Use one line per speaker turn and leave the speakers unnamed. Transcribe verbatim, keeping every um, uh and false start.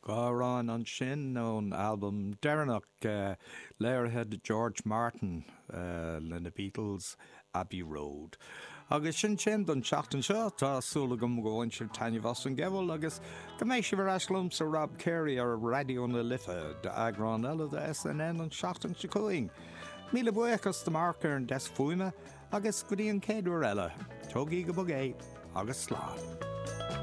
Gárán an sin ón album Derenach uh, léirhead George Martin uh, le na Beatles Abbey Road. Agus sin sin don seachtain seo tá súla gom gáin sin taine bhas an gceibhil agus go mééis si bhar eslum sa Rob Carey ar radio na Lifa de agrán eile de S N N an seachtain se chuing. Míle buchas de marcar an des fuime agus go dtíí an céadú eile. Tógaí go bogé agus slán.